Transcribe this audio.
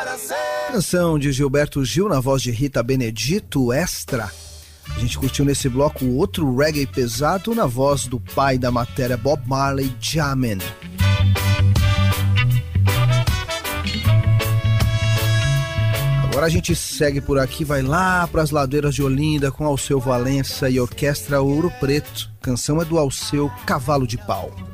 Canção de Gilberto Gil na voz de Rita Benedito, Extra. A gente curtiu nesse bloco outro reggae pesado na voz do pai da matéria, Bob Marley, Jamin. Agora a gente segue por aqui, vai lá para as ladeiras de Olinda com Alceu Valença e Orquestra Ouro Preto. A canção é do Alceu, Cavalo de Pau.